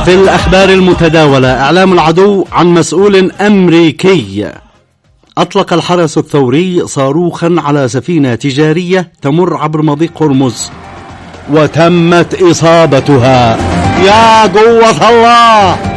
في الأخبار المتداولة، إعلام العدو عن مسؤول أمريكي. أطلق الحرس الثوري صاروخا على سفينة تجارية تمر عبر مضيق هرمز وتمت إصابتها. يا قوة الله.